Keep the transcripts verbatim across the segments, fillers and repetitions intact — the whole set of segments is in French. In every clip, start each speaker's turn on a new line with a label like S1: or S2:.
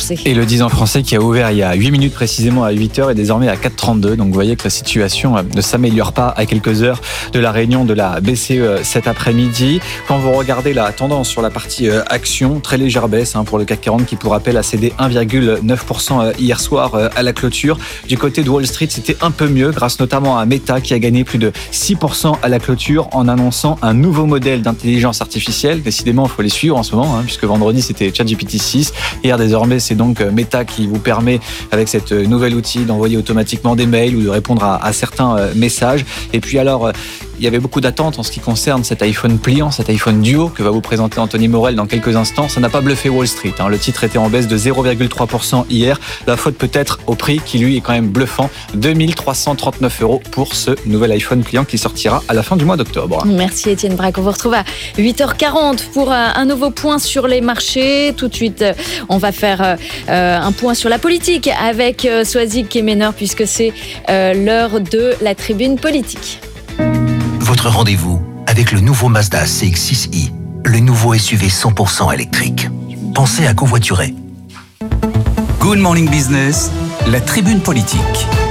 S1: français.
S2: Et le dix ans français qui a ouvert il y a huit minutes précisément à huit heures est désormais à quatre trente-deux. Donc vous voyez que la situation ne s'améliore pas à quelques heures de la réunion de la B C E cet après-midi. Quand vous regardez la tendance sur la partie action, très légère baisse hein, pour le C A C quarante qui pour rappel a cédé un virgule neuf pour cent hier soir à la clôture. Du côté de Wall Street, c'était un peu mieux grâce notamment à Meta qui a gagné plus de six pour cent à la clôture en annonçant un nouveau modèle d'intelligence artificielle. Décidément, il faut les suivre en ce moment hein, puisque vendredi c'était ChatGPT six. Hier désormais, c'est donc Meta qui vous permet avec cette nouvel outil d'envoyer automatiquement des mails ou de répondre à, à certains messages. Et puis alors, il y avait beaucoup d'attentes en ce qui concerne cet iPhone pliant, cet iPhone Duo que va vous présenter Anthony Morel dans quelques instants. Ça n'a pas bluffé Wall Street. Hein. Le titre était en baisse de zéro virgule trois pour cent hier. La faute peut-être au prix qui lui est quand même bluffant. deux mille trois cent trente-neuf euros pour ce nouvel iPhone pliant qui sortira à la fin du mois d'octobre.
S1: Merci Étienne Braque. On vous retrouve à huit heures quarante pour un nouveau point sur les marchés. Tout de suite, on va faire un point sur la politique avec Soazic Kemener puisque c'est l'heure de la tribune politique.
S3: Votre rendez-vous avec le nouveau Mazda C X six i, le nouveau S U V cent pour cent électrique. Pensez à covoiturer.
S4: Good Morning Business, la tribune politique.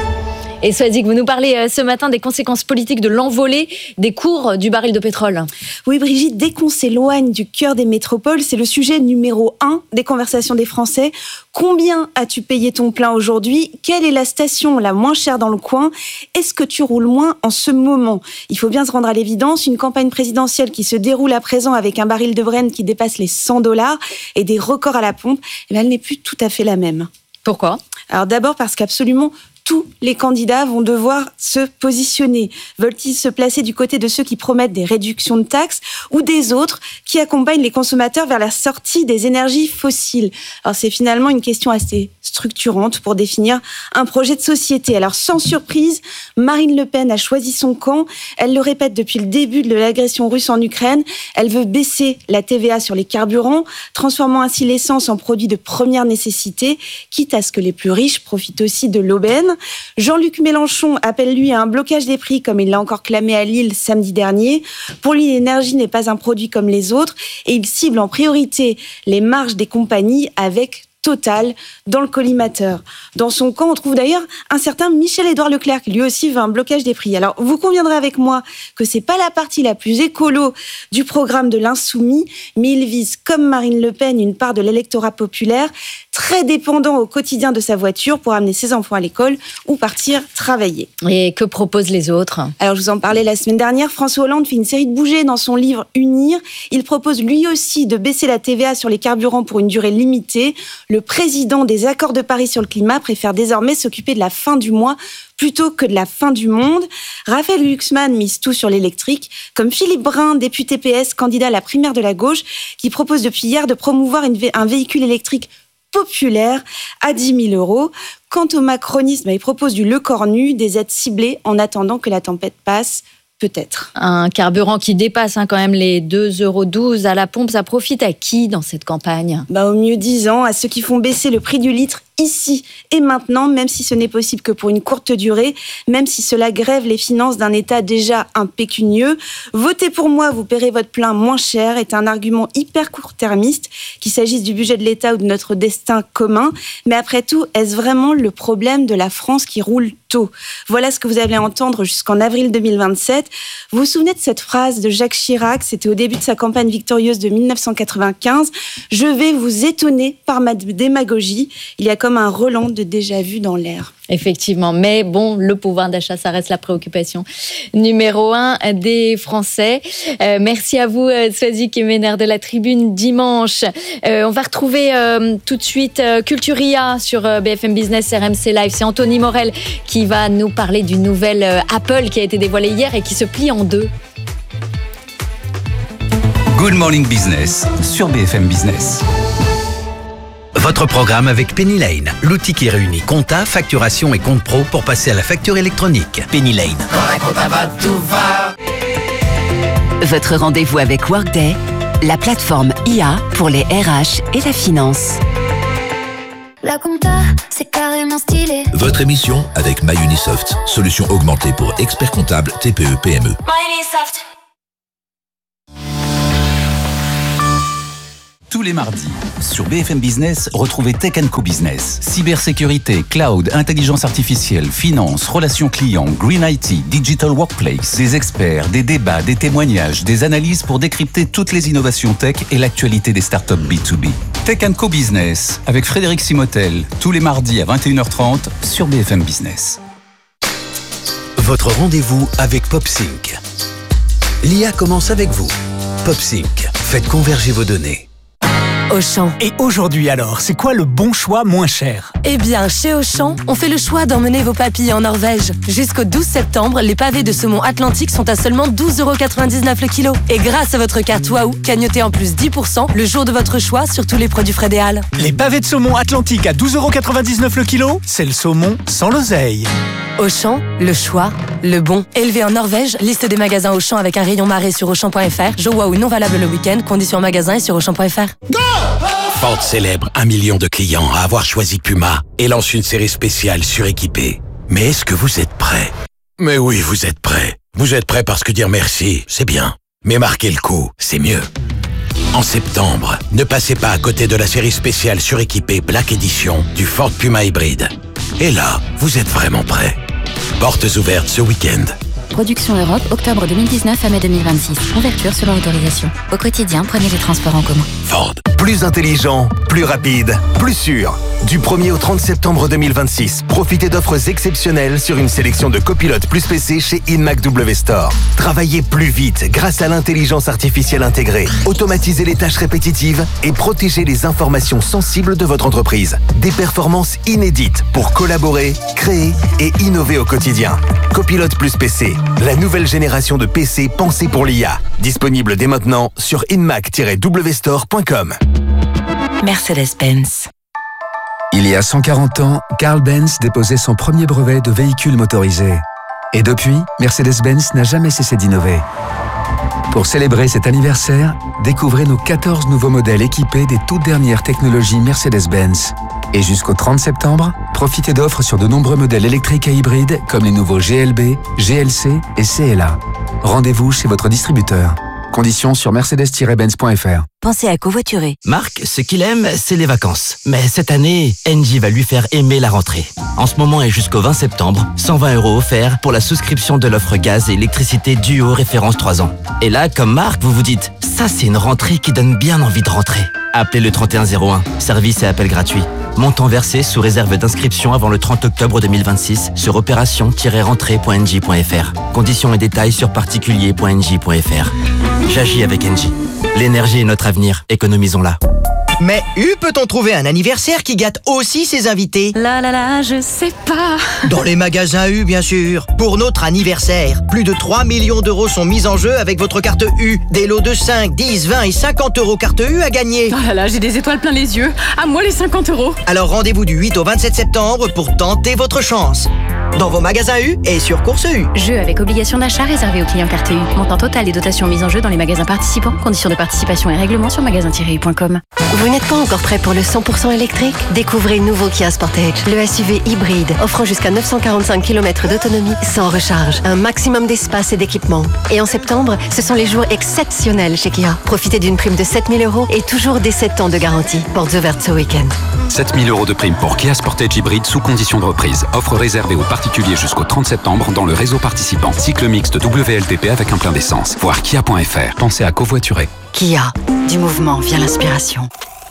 S1: Et Soazic, vous nous parlez ce matin des conséquences politiques de l'envolée des cours du baril de pétrole.
S5: Oui Brigitte, dès qu'on s'éloigne du cœur des métropoles, c'est le sujet numéro un des conversations des Français. Combien as-tu payé ton plein aujourd'hui ? Quelle est la station la moins chère dans le coin ? Est-ce que tu roules moins en ce moment ? Il faut bien se rendre à l'évidence, une campagne présidentielle qui se déroule à présent avec un baril de Brent qui dépasse les cent dollars et des records à la pompe, eh bien, elle n'est plus tout à fait la même.
S1: Pourquoi ?
S5: Alors d'abord parce qu'absolument tous les candidats vont devoir se positionner. Veulent-ils se placer du côté de ceux qui promettent des réductions de taxes ou des autres qui accompagnent les consommateurs vers la sortie des énergies fossiles ? Alors c'est finalement une question assez structurante pour définir un projet de société. Alors sans surprise, Marine Le Pen a choisi son camp. Elle le répète depuis le début de l'agression russe en Ukraine. Elle veut baisser la T V A sur les carburants, transformant ainsi l'essence en produit de première nécessité, quitte à ce que les plus riches profitent aussi de l'aubaine. Jean-Luc Mélenchon appelle lui à un blocage des prix comme il l'a encore clamé à Lille samedi dernier. Pour lui, l'énergie n'est pas un produit comme les autres et il cible en priorité les marges des compagnies avec Total dans le collimateur. Dans son camp, on trouve d'ailleurs un certain Michel-Édouard Leclerc qui lui aussi veut un blocage des prix. Alors, vous conviendrez avec moi que c'est pas la partie la plus écolo du programme de l'Insoumis, mais il vise, comme Marine Le Pen, une part de l'électorat populaire très dépendant au quotidien de sa voiture pour amener ses enfants à l'école ou partir travailler.
S1: Et que proposent les autres ?
S5: Alors, je vous en parlais la semaine dernière, François Hollande fait une série de bougées dans son livre Unir. Il propose lui aussi de baisser la T V A sur les carburants pour une durée limitée. Le président des accords de Paris sur le climat préfère désormais s'occuper de la fin du mois plutôt que de la fin du monde. Raphaël Glucksmann mise tout sur l'électrique, comme Philippe Brun, député P S, candidat à la primaire de la gauche, qui propose depuis hier de promouvoir une vé- un véhicule électrique populaire à dix mille euros. Quant au macronisme, il propose du Le Cornu, des aides ciblées en attendant que la tempête passe. Peut-être.
S1: Un carburant qui dépasse hein, quand même les deux euros douze à la pompe, ça profite à qui dans cette campagne ?
S5: Bah, au mieux dix ans, à ceux qui font baisser le prix du litre ici et maintenant, même si ce n'est possible que pour une courte durée, même si cela grève les finances d'un État déjà impécunieux. Votez pour moi, vous paierez votre plein moins cher est un argument hyper court-termiste, qu'il s'agisse du budget de l'État ou de notre destin commun. Mais après tout, est-ce vraiment le problème de la France qui roule tôt ? Voilà ce que vous allez entendre jusqu'en avril deux mille vingt-sept. Vous vous souvenez de cette phrase de Jacques Chirac, c'était au début de sa campagne victorieuse de dix-neuf cent quatre-vingt-quinze. « Je vais vous étonner par ma démagogie ». Il y a comme un relent de déjà-vu dans l'air.
S1: Effectivement, mais bon, le pouvoir d'achat, ça reste la préoccupation numéro un des Français. Euh, merci à vous, Soazic Kemener de la Tribune dimanche. Euh, on va retrouver euh, tout de suite euh, Culturia sur euh, B F M Business R M C Live. C'est Anthony Morel qui va nous parler d'une nouvelle euh, Apple qui a été dévoilée hier et qui se plie en deux.
S4: Good Morning Business sur B F M Business.
S3: Votre programme avec Penny Lane, l'outil qui réunit compta, facturation et compte pro pour passer à la facture électronique. Penny Lane.
S6: Votre rendez-vous avec Workday, la plateforme I A pour les R H et la finance.
S7: La compta, c'est carrément stylé.
S8: Votre émission avec MyUnisoft, solution augmentée pour experts comptables T P E P M E.
S7: MyUnisoft.
S4: Tous les mardis, sur B F M Business, retrouvez Tech and Co Business. Cybersécurité, cloud, intelligence artificielle, finance, relations clients, green I T, digital workplace. Des experts, des débats, des témoignages, des analyses pour décrypter toutes les innovations tech et l'actualité des startups B deux B. Tech and Co Business, avec Frédéric Simotel, tous les mardis à vingt et une heures trente sur B F M Business.
S3: Votre rendez-vous avec PopSync. L'I A commence avec vous. PopSync, faites converger vos données.
S9: Auchan.
S10: Et aujourd'hui alors, c'est quoi le bon choix moins cher?
S9: Eh bien, chez Auchan, on fait le choix d'emmener vos papilles en Norvège. Jusqu'au douze septembre, les pavés de saumon atlantique sont à seulement douze euros quatre-vingt-dix-neuf le kilo. Et grâce à votre carte Waouh, cagnotez en plus dix pour cent le jour de votre choix sur tous les produits frais des Halles.
S10: Les pavés de saumon atlantique à douze euros quatre-vingt-dix-neuf le kilo, c'est le saumon sans l'oseille.
S9: Auchan, le choix, le bon. Élevé en Norvège, liste des magasins Auchan avec un rayon marée sur Auchan point F R. Jeux Waouh non valable le week-end, conditions en magasin et sur Auchan point F R.
S11: Go! Ford célèbre un million de clients à avoir choisi Puma et lance une série spéciale suréquipée. Mais est-ce que vous êtes prêts? Mais oui, vous êtes prêts. Vous êtes prêts parce que dire merci, c'est bien. Mais marquer le coup, c'est mieux. En septembre, ne passez pas à côté de la série spéciale suréquipée Black Edition du Ford Puma hybride. Et là, vous êtes vraiment prêts. Portes ouvertes ce week-end.
S12: Production Europe, octobre deux mille dix-neuf à mai deux mille vingt-six. Ouverture selon autorisation. Au quotidien, prenez les transports en commun.
S3: Ford. Plus intelligent, plus rapide, plus sûr. Du premier au trente septembre deux mille vingt-six, profitez d'offres exceptionnelles sur une sélection de copilotes plus P C chez Inmac W Store. Travaillez plus vite grâce à l'intelligence artificielle intégrée. Automatisez les tâches répétitives et protégez les informations sensibles de votre entreprise. Des performances inédites pour collaborer, créer et innover au quotidien. Copilote plus P C, la nouvelle génération de P C pensée pour l'I A. Disponible dès maintenant sur inmac tiret w store point com.
S6: Mercedes-Benz.
S13: Il y a cent quarante ans, Carl Benz déposait son premier brevet de véhicule motorisé. Et depuis, Mercedes-Benz n'a jamais cessé d'innover. Pour célébrer cet anniversaire, découvrez nos quatorze nouveaux modèles équipés des toutes dernières technologies Mercedes-Benz. Et jusqu'au trente septembre, profitez d'offres sur de nombreux modèles électriques et hybrides comme les nouveaux G L B, G L C et C L A. Rendez-vous chez votre distributeur. Conditions sur mercedes tiret benz point F R.
S6: Pensez à covoiturer.
S14: Marc, ce qu'il aime, c'est les vacances. Mais cette année, Engie va lui faire aimer la rentrée. En ce moment et jusqu'au vingt septembre, cent vingt euros offerts pour la souscription de l'offre gaz et électricité duo référence trois ans. Et là, comme Marc, vous vous dites, ça c'est une rentrée qui donne bien envie de rentrer. Appelez le trente et un zéro un, service et appel gratuit. Montant versé sous réserve d'inscription avant le trente octobre deux mille vingt-six sur opération tiret rentrée point engie point F R. Conditions et détails sur particulier point engie point F R. J'agis avec Engie. L'énergie est notre avenir, économisons-la.
S15: Mais U peut-on trouver un anniversaire qui gâte aussi ses invités?
S16: Là là là, je sais pas.
S15: Dans les magasins U, bien sûr. Pour notre anniversaire, plus de trois millions d'euros sont mis en jeu avec votre carte U. Des lots de cinq, dix, vingt et cinquante euros carte U à gagner.
S16: Oh là là, j'ai des étoiles plein les yeux. À moi les cinquante euros.
S15: Alors rendez-vous du huit au vingt-sept septembre pour tenter votre chance. Dans vos magasins U et sur Course U.
S12: Jeu avec obligation d'achat réservé aux clients carte U. Montant total et dotations mises en jeu dans les magasins participants. Conditions de participation et règlements sur magasin tiret u point com.
S17: Vous n'êtes pas encore prêt pour le cent pour cent électrique? Découvrez le nouveau Kia Sportage, le S U V hybride, offrant jusqu'à neuf cent quarante-cinq kilomètres d'autonomie sans recharge, un maximum d'espace et d'équipement. Et en septembre, ce sont les jours exceptionnels chez Kia. Profitez d'une prime de sept mille euros et toujours des sept ans de garantie. Portes ouvertes ce week-end.
S18: sept mille euros de prime pour Kia Sportage hybride sous condition de reprise. Offre réservée aux particuliers jusqu'au trente septembre dans le réseau participant. Cycle mixte W L T P avec un plein d'essence. Voir kia point F R. Pensez à covoiturer.
S6: Kia. Du mouvement vient l'inspiration.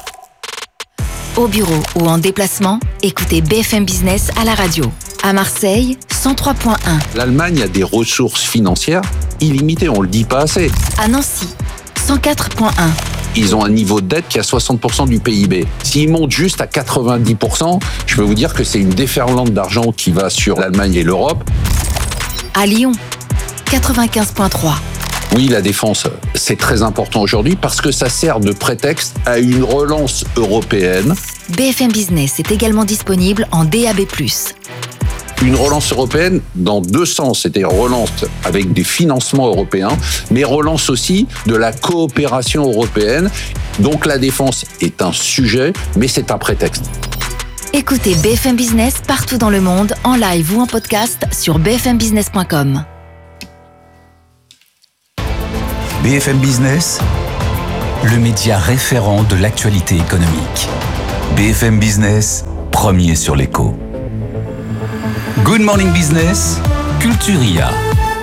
S19: Au bureau ou en déplacement, écoutez B F M Business à la radio. À Marseille, cent trois point un.
S20: L'Allemagne a des ressources financières illimitées, on le dit pas assez.
S19: À Nancy, cent quatre point un.
S20: Ils ont un niveau de dette qui est à soixante pour cent du P I B. S'ils montent juste à quatre-vingt-dix pour cent, je peux vous dire que c'est une déferlante d'argent qui va sur l'Allemagne et l'Europe.
S19: À Lyon, quatre-vingt-quinze point trois.
S20: Oui, la défense, c'est très important aujourd'hui parce que ça sert de prétexte à une relance européenne.
S19: B F M Business est également disponible en D A B plus.
S20: Une relance européenne dans deux sens, c'est-à-dire relance avec des financements européens, mais relance aussi de la coopération européenne. Donc la défense est un sujet, mais c'est un prétexte.
S19: Écoutez B F M Business partout dans le monde, en live ou en podcast sur b f m business point com.
S4: B F M Business, le média référent de l'actualité économique. B F M Business, premier sur l'écho. Good Morning Business, Culture I A.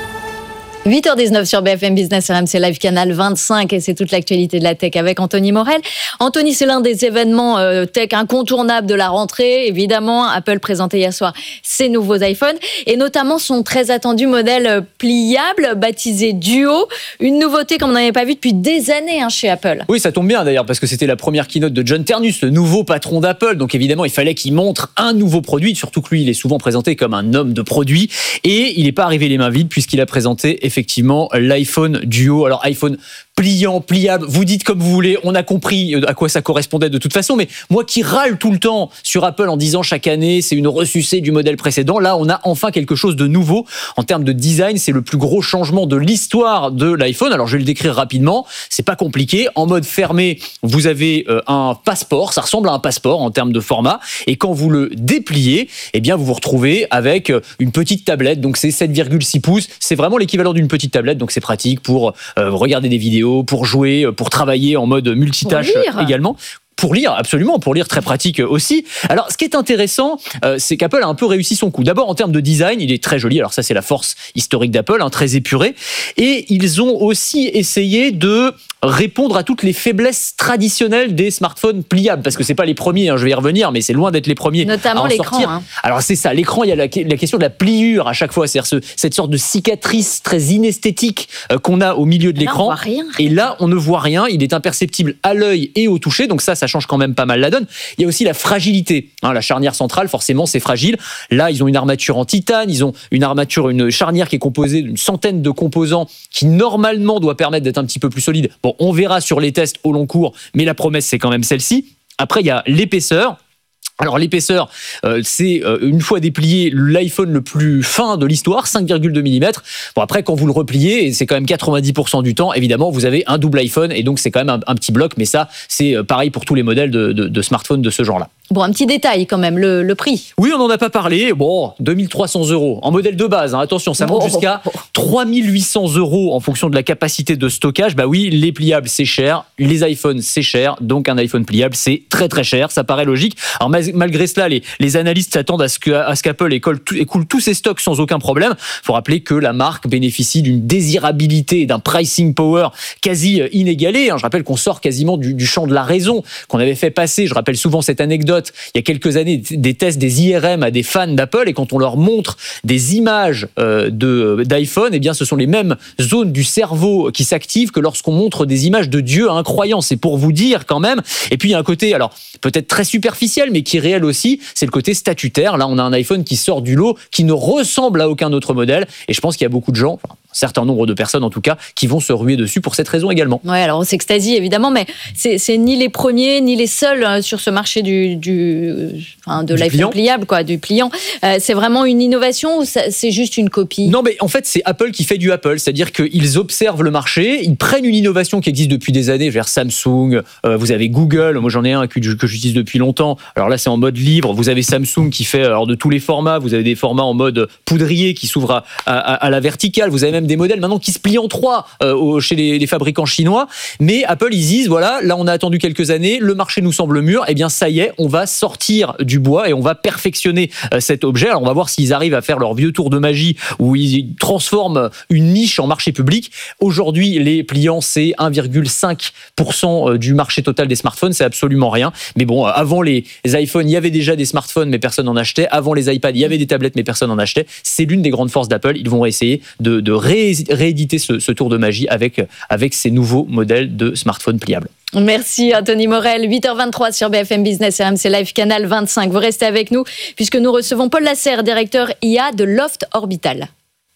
S1: huit heures dix-neuf sur B F M Business R M C Live Canal vingt-cinq et c'est toute l'actualité de la tech avec Anthony Morel. Anthony, c'est l'un des événements euh, tech incontournables de la rentrée. Évidemment, Apple présentait hier soir ses nouveaux iPhones et notamment son très attendu modèle pliable baptisé Duo. Une nouveauté qu'on n'avait pas vue depuis des années hein, chez Apple.
S21: Oui, ça tombe bien d'ailleurs parce que c'était la première keynote de John Ternus, le nouveau patron d'Apple. Donc évidemment, il fallait qu'il montre un nouveau produit. Surtout que lui, il est souvent présenté comme un homme de produit et il n'est pas arrivé les mains vides puisqu'il a présenté effectivement l'iPhone Duo. Alors iPhone pliant, pliable, vous dites comme vous voulez, on a compris à quoi ça correspondait de toute façon, mais moi qui râle tout le temps sur Apple en disant chaque année c'est une ressucée du modèle précédent, là on a enfin quelque chose de nouveau en termes de design. C'est le plus gros changement de l'histoire de l'iPhone. Alors je vais le décrire rapidement, c'est pas compliqué. En mode fermé, vous avez un passeport, ça ressemble à un passeport en termes de format, et quand vous le dépliez, eh bien vous vous retrouvez avec une petite tablette, donc c'est sept virgule six pouces, c'est vraiment l'équivalent d'une petite tablette, donc c'est pratique pour euh, regarder des vidéos, pour jouer, pour travailler en mode multitâche également. Pour lire, absolument, pour lire, très pratique aussi. Alors, ce qui est intéressant, euh, c'est qu'Apple a un peu réussi son coup. D'abord, en termes de design, il est très joli. Alors ça, c'est la force historique d'Apple, hein, très épuré. Et ils ont aussi essayé de répondre à toutes les faiblesses traditionnelles des smartphones pliables. Parce que c'est pas les premiers, hein, je vais y revenir, mais c'est loin d'être les premiers.
S1: Notamment
S21: à en
S1: l'écran.
S21: sortir.
S1: Hein.
S21: Alors c'est ça, l'écran, il y a la, la question de la pliure à chaque fois. C'est-à-dire ce, cette sorte de cicatrice très inesthétique euh, qu'on a au milieu de l'écran.
S1: Là, on voit rien.
S21: Et là, on ne voit rien. Il est imperceptible à l'œil et au toucher. Donc ça, ça change quand même pas mal la donne. Il y a aussi la fragilité. Hein, la charnière centrale, forcément, c'est fragile. Là, ils ont une armature en titane. Ils ont une armature, une charnière qui est composée d'une centaine de composants qui, normalement, doit permettre d'être un petit peu plus solide. Bon, on verra sur les tests au long cours, mais la promesse, c'est quand même celle-ci. Après, il y a l'épaisseur. Alors l'épaisseur, euh, c'est euh, une fois déplié l'iPhone le plus fin de l'histoire, cinq virgule deux millimètres. Bon après quand vous le repliez, et c'est quand même quatre-vingt-dix pour cent du temps, évidemment vous avez un double iPhone et donc c'est quand même un, un petit bloc, mais ça c'est pareil pour tous les modèles de, de, de smartphones de ce genre-là.
S1: Bon, un petit détail quand même, le, le prix.
S21: Oui, on n'en a pas parlé. Bon, deux mille trois cents euros en modèle de base. Hein. Attention, ça monte oh, jusqu'à trois mille huit cents euros en fonction de la capacité de stockage. Bah oui, les pliables c'est cher, les iPhones c'est cher, donc un iPhone pliable c'est très très cher. Ça paraît logique. Alors malgré cela, les, les analystes s'attendent à ce que, à ce qu'Apple écoule, écoule tous ses stocks sans aucun problème. Faut rappeler que la marque bénéficie d'une désirabilité et d'un pricing power quasi inégalé. Hein. Je rappelle qu'on sort quasiment du, du champ de la raison qu'on avait fait passer. Je rappelle souvent cette anecdote. Il y a quelques années, des tests des I R M à des fans d'Apple, et quand on leur montre des images euh, de, d'iPhone, eh bien, ce sont les mêmes zones du cerveau qui s'activent que lorsqu'on montre des images de Dieu à un croyant. C'est pour vous dire quand même. Et puis, il y a un côté, alors, peut-être très superficiel, mais qui est réel aussi, c'est le côté statutaire. Là, on a un iPhone qui sort du lot, qui ne ressemble à aucun autre modèle. Et je pense qu'il y a beaucoup de gens, enfin, un certain nombre de personnes en tout cas, qui vont se ruer dessus pour cette raison également.
S1: Ouais, alors on s'extasie évidemment, mais c'est, c'est ni les premiers ni les seuls sur ce marché du, du, enfin, de du l'iPhone pliant. pliable, quoi, du pliant. Euh, c'est vraiment une innovation ou ça, c'est juste une copie ?
S21: Non, mais en fait, c'est Apple qui fait du Apple, c'est-à-dire qu'ils observent le marché, ils prennent une innovation qui existe depuis des années, vers Samsung, euh, vous avez Google, moi j'en ai un que, que j'utilise depuis longtemps. Alors là, c'est en mode livre. Vous avez Samsung qui fait alors de tous les formats. Vous avez des formats en mode poudrier qui s'ouvrent à, à, à la verticale. Vous avez même des modèles maintenant qui se plient en trois euh, chez les, les fabricants chinois. Mais Apple, ils disent, voilà, là on a attendu quelques années, le marché nous semble mûr, et eh bien ça y est, on va sortir du bois et on va perfectionner euh, cet objet. Alors on va voir s'ils arrivent à faire leur vieux tour de magie où ils transforment une niche en marché public. Aujourd'hui, les pliants, c'est un virgule cinq pour cent du marché total des smartphones, c'est absolument rien. Mais bon, avant les, les iPhones, il y avait déjà des smartphones, mais personne n'en achetait. Avant les iPads, il y avait des tablettes, mais personne n'en achetait. C'est l'une des grandes forces d'Apple. Ils vont essayer de, de ré, rééditer ce, ce tour de magie avec, avec ces nouveaux modèles de smartphones pliables.
S1: Merci Anthony Morel, huit heures vingt-trois sur B F M Business R M C Live Canal vingt-cinq. Vous restez avec nous puisque nous recevons Paul Lasserre, directeur I A de Loft Orbital.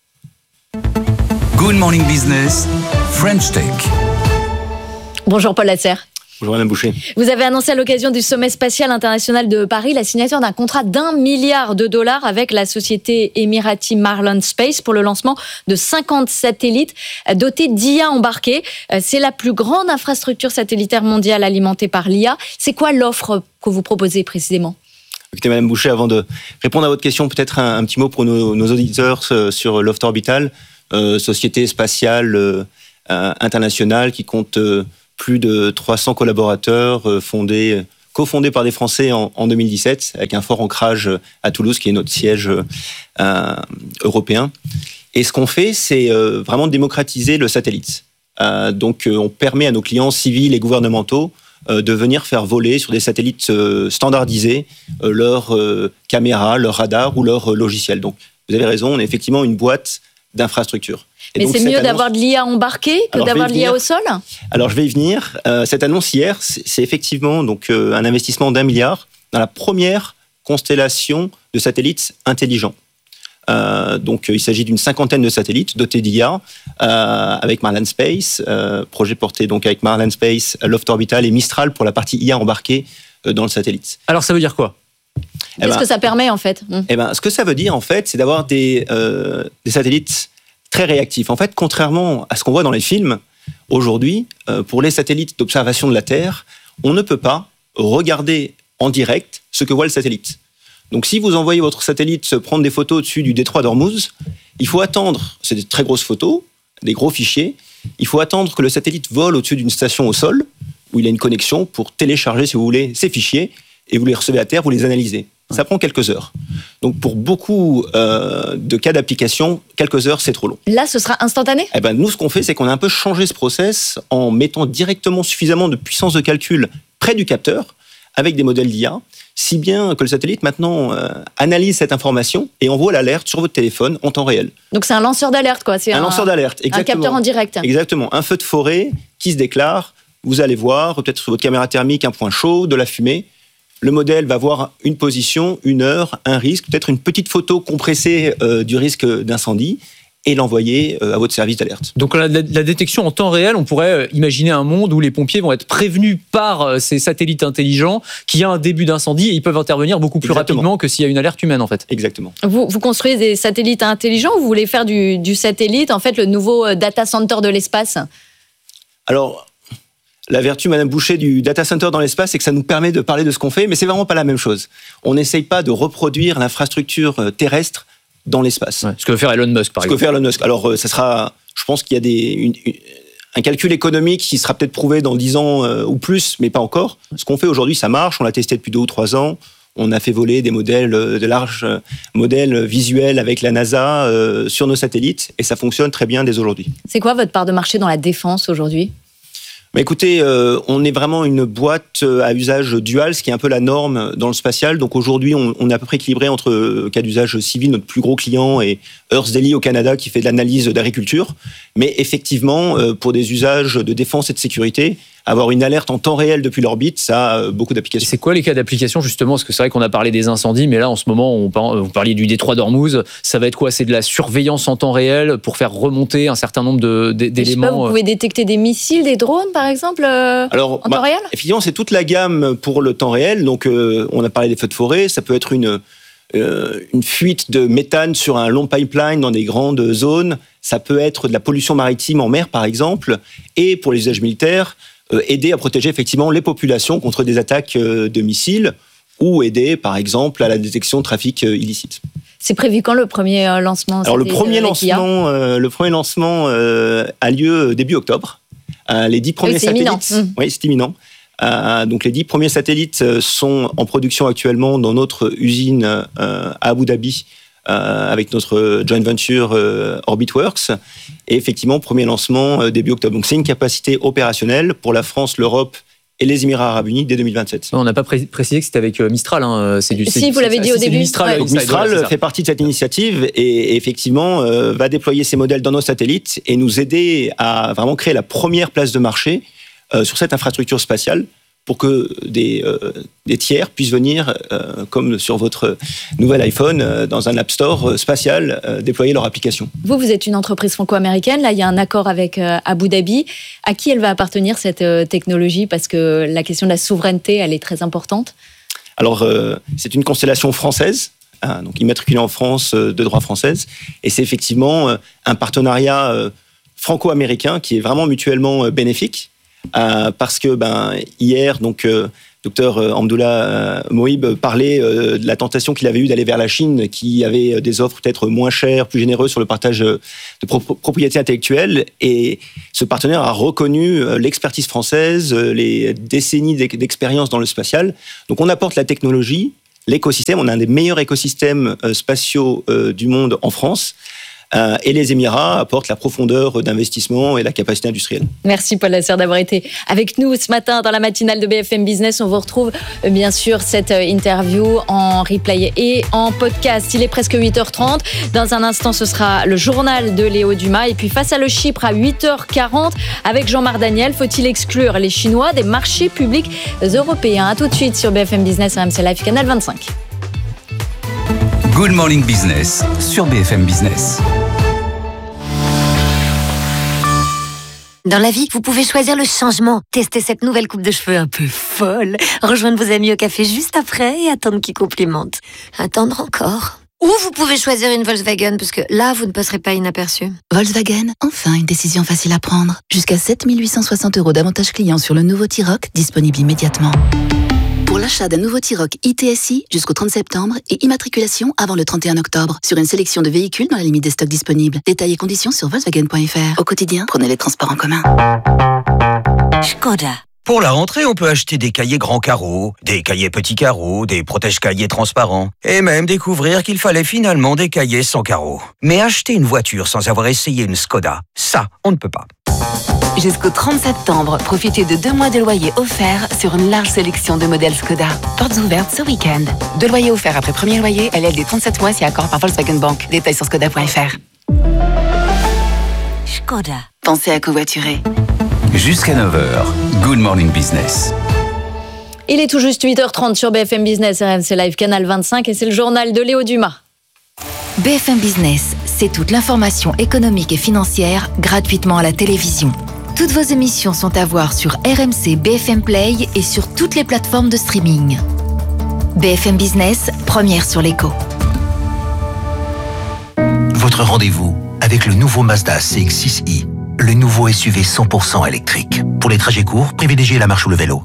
S4: Good Morning Business, French Tech.
S1: Bonjour Paul Lasserre.
S22: Bonjour Madame Boucher.
S1: Vous avez annoncé à l'occasion du sommet spatial international de Paris la signature d'un contrat d'un milliard de dollars avec la société émirati Marlon Space pour le lancement de cinquante satellites dotés d'I A embarqués. C'est la plus grande infrastructure satellitaire mondiale alimentée par l'I A. C'est quoi l'offre que vous proposez précisément ?
S22: Écoutez Madame Boucher, avant de répondre à votre question, peut-être un, un petit mot pour nos, nos auditeurs sur Loft Orbital, euh, société spatiale euh, internationale qui compte... Euh, plus de trois cents collaborateurs euh, fondés, cofondés par des Français en, en deux mille dix-sept, avec un fort ancrage à Toulouse, qui est notre siège euh, européen. Et ce qu'on fait, c'est euh, vraiment démocratiser le satellite. Euh, donc, euh, on permet à nos clients civils et gouvernementaux euh, de venir faire voler sur des satellites euh, standardisés euh, leurs euh, caméras, leurs radars ou leurs euh, logiciels. Donc, vous avez raison, on est effectivement une boîte d'infrastructure.
S1: Et Mais donc, c'est mieux annonce... d'avoir de l'I A embarqué que Alors, d'avoir de l'I A au sol ?
S22: Alors, je vais y venir. Euh, cette annonce hier, c'est, c'est effectivement donc, euh, un investissement d'un milliard dans la première constellation de satellites intelligents. Euh, donc, euh, il s'agit d'une cinquantaine de satellites dotés d'I A euh, avec Marlin Space, euh, projet porté donc avec Marlin Space, Loft Orbital et Mistral pour la partie I A embarquée euh, dans le satellite.
S21: Alors, ça veut dire quoi ?
S1: Qu'est-ce eh ben, que ça permet en fait ?
S22: Eh ben, ce que ça veut dire en fait, c'est d'avoir des, euh, des satellites très réactifs. En fait, contrairement à ce qu'on voit dans les films, aujourd'hui, euh, pour les satellites d'observation de la Terre, on ne peut pas regarder en direct ce que voit le satellite. Donc, si vous envoyez votre satellite prendre des photos au-dessus du détroit d'Ormuz, il faut attendre, c'est des très grosses photos, des gros fichiers, il faut attendre que le satellite vole au-dessus d'une station au sol, où il a une connexion pour télécharger, si vous voulez, ces fichiers, et vous les recevez à terre, vous les analysez. Ça prend quelques heures. Donc, pour beaucoup euh, de cas d'application, quelques heures, c'est trop long.
S1: Là, ce sera instantané ?
S22: Eh ben, nous, ce qu'on fait, c'est qu'on a un peu changé ce process en mettant directement suffisamment de puissance de calcul près du capteur, avec des modèles d'I A, si bien que le satellite, maintenant, euh, analyse cette information et envoie l'alerte sur votre téléphone en temps réel.
S1: Donc, c'est un lanceur d'alerte, quoi. C'est
S22: un, un lanceur d'alerte, exactement.
S1: Un capteur en direct.
S22: Exactement. Un feu de forêt qui se déclare. Vous allez voir, peut-être sur votre caméra thermique, un point chaud, de la fumée. Le modèle va voir une position, une heure, un risque, peut-être une petite photo compressée euh, du risque d'incendie et l'envoyer euh, à votre service d'alerte.
S21: Donc la, la, la détection en temps réel, on pourrait euh, imaginer un monde où les pompiers vont être prévenus par euh, ces satellites intelligents qu'il y a un début d'incendie et ils peuvent intervenir beaucoup plus Exactement. rapidement que s'il y a une alerte humaine en fait.
S22: Exactement.
S1: Vous, vous construisez des satellites intelligents ou vous voulez faire du, du satellite, en fait le nouveau data center de l'espace ?
S22: Alors... La vertu, Madame Boucher, du data center dans l'espace, c'est que ça nous permet de parler de ce qu'on fait, mais c'est vraiment pas la même chose. On n'essaye pas de reproduire l'infrastructure terrestre dans l'espace.
S21: Ouais, ce que veut faire Elon Musk, par
S22: ce
S21: exemple.
S22: Ce que veut faire Elon Musk. Alors, ça sera, je pense qu'il y a des, une, une, un calcul économique qui sera peut-être prouvé dans dix ans euh, ou plus, mais pas encore. Ce qu'on fait aujourd'hui, ça marche. On l'a testé depuis deux ou trois ans. On a fait voler des modèles, de larges modèles visuels avec la NASA euh, sur nos satellites, et ça fonctionne très bien dès aujourd'hui.
S1: C'est quoi votre part de marché dans la défense aujourd'hui ?
S22: Mais écoutez, euh, on est vraiment une boîte à usage dual, ce qui est un peu la norme dans le spatial. Donc aujourd'hui, on, on est à peu près équilibré entre euh, cas d'usage civil, notre plus gros client, et Earth Daily au Canada qui fait de l'analyse d'agriculture. Mais effectivement, euh, pour des usages de défense et de sécurité, avoir une alerte en temps réel depuis l'orbite, ça a beaucoup d'applications.
S21: Et c'est quoi les cas d'application justement ? Parce que c'est vrai qu'on a parlé des incendies, mais là en ce moment, on parle, vous parliez du détroit d'Ormuz. Ça va être quoi ? C'est de la surveillance en temps réel pour faire remonter un certain nombre de, d'éléments. Je sais pas,
S1: vous pouvez détecter des missiles, des drones par exemple euh,
S22: Alors,
S1: en
S22: bah,
S1: temps réel ?
S22: Effectivement, c'est toute la gamme pour le temps réel. Donc, euh, on a parlé des feux de forêt. Ça peut être une euh, une fuite de méthane sur un long pipeline dans des grandes zones. Ça peut être de la pollution maritime en mer, par exemple. Et pour les usages militaires, Euh, aider à protéger effectivement les populations contre des attaques euh, de missiles ou aider, par exemple, à la détection de trafic euh, illicite.
S1: C'est prévu quand le premier euh, lancement ?
S22: Alors le premier lancement, euh, le premier lancement euh, a lieu début octobre. Euh, les dix premiers
S1: oui, c'est
S22: satellites,
S1: imminent.
S22: oui, c'est imminent. Euh, donc les dix premiers satellites sont en production actuellement dans notre usine euh, à Abu Dhabi. Euh, avec notre joint venture euh, Orbitworks. Et effectivement, premier lancement euh, début octobre. Donc c'est une capacité opérationnelle pour la France, l'Europe et les Émirats Arabes Unis dès deux mille vingt-sept.
S21: On n'a pas pré- précisé que c'était avec Mistral. Hein. C'est du,
S1: si,
S21: c'est,
S1: vous l'avez
S21: c'est,
S1: dit
S21: c'est,
S1: au début.
S21: Mistral,
S1: ouais.
S22: Donc Mistral voilà, fait partie de cette initiative et, et effectivement euh, va déployer ses modèles dans nos satellites et nous aider à vraiment créer la première place de marché euh, sur cette infrastructure spatiale pour que des, euh, des tiers puissent venir, euh, comme sur votre nouvel iPhone, euh, dans un App Store spatial, euh, déployer leur application.
S1: Vous, vous êtes une entreprise franco-américaine. Là, il y a un accord avec euh, Abu Dhabi. À qui elle va appartenir, cette euh, technologie ? Parce que la question de la souveraineté, elle est très importante.
S22: Alors, euh, c'est une constellation française, hein, donc immatriculée en France euh, de droit française. Et c'est effectivement euh, un partenariat euh, franco-américain qui est vraiment mutuellement euh, bénéfique. Euh, parce que ben, hier, donc, euh, docteur Hamdoullah Mohib parlait de la tentation qu'il avait eue d'aller vers la Chine, qui avait des offres peut-être moins chères, plus généreuses sur le partage de propriété intellectuelle. Et ce partenaire a reconnu l'expertise française, les décennies d'expérience dans le spatial. Donc on apporte la technologie, l'écosystème. On a un des meilleurs écosystèmes spatiaux du monde en France. Euh, et les Émirats apportent la profondeur d'investissement et la capacité industrielle.
S1: Merci Paul Lasserre d'avoir été avec nous ce matin dans la matinale de B F M Business. On vous retrouve euh, bien sûr cette euh, interview en replay et en podcast. Il est presque huit heures trente. Dans un instant, ce sera le journal de Léo Dumas. Et puis face à le Chypre à huit heures quarante avec Jean-Marc Daniel. Faut-il exclure les Chinois des marchés publics européens? A tout de suite sur B F M Business et R M C Live, canal vingt-cinq.
S4: Good Morning Business sur B F M Business.
S2: Dans la vie, vous pouvez choisir le changement. Tester cette nouvelle coupe de cheveux un peu folle. Rejoindre vos amis au café juste après et attendre qu'ils complimentent. Attendre encore. Ou vous pouvez choisir une Volkswagen, parce que là, vous ne passerez pas inaperçu.
S5: Volkswagen, enfin une décision facile à prendre. Jusqu'à sept mille huit cent soixante euros d'avantages clients sur le nouveau T-Roc, disponible immédiatement. Pour l'achat d'un nouveau T-Roc I T S I jusqu'au trente septembre et immatriculation avant le trente et un octobre sur une sélection de véhicules dans la limite des stocks disponibles. Détails et conditions sur Volkswagen point F R. Au quotidien, prenez les transports en commun.
S2: Škoda.
S23: Pour la rentrée, on peut acheter des cahiers grands carreaux, des cahiers petits carreaux, des protège-cahiers transparents, et même découvrir qu'il fallait finalement des cahiers sans carreaux. Mais acheter une voiture sans avoir essayé une Škoda, ça, on ne peut pas.
S9: Jusqu'au trente septembre, profitez de deux mois de loyer offerts sur une large sélection de modèles Škoda. Portes ouvertes ce week-end. Deux loyers offerts après premier loyer, L L D trente-sept mois si accord par Volkswagen Bank. Détails sur Škoda point F R.
S2: Škoda.
S9: Pensez à covoiturer.
S4: Jusqu'à neuf heures, Good Morning Business.
S1: Il est tout juste huit heures trente sur B F M Business, R M C Live, canal vingt-cinq, et c'est le journal de Léo Dumas.
S19: B F M Business, c'est toute l'information économique et financière gratuitement à la télévision. Toutes vos émissions sont à voir sur R M C B F M Play et sur toutes les plateformes de streaming. B F M Business, première sur l'écho.
S3: Votre rendez-vous avec le nouveau Mazda C X six i, le nouveau S U V cent pour cent électrique. Pour les trajets courts, privilégiez la marche ou le vélo.